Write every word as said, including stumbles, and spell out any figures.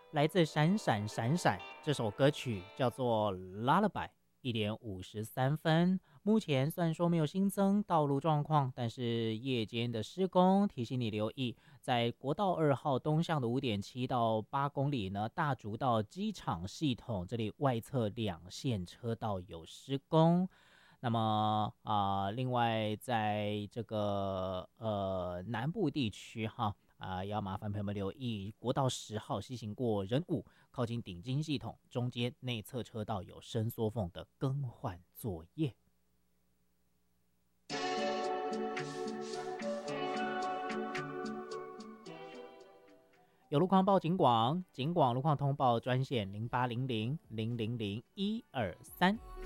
来自闪闪闪闪这首歌曲叫做 Lullaby， 一点五十三分。目前虽然说没有新增道路状况，但是夜间的施工提醒你留意，在国道二号东向的五点七到八公里呢，大竹到机场系统这里外侧两线车道有施工。那么啊、呃另外在这个呃南部地区哈啊、呃要麻烦朋友们留意，国道十号西行过仁武，靠近顶金系统中间内侧车道有伸缩缝的更换作业。有路况报警广，警广路况通报专线零八零零零零零一二三。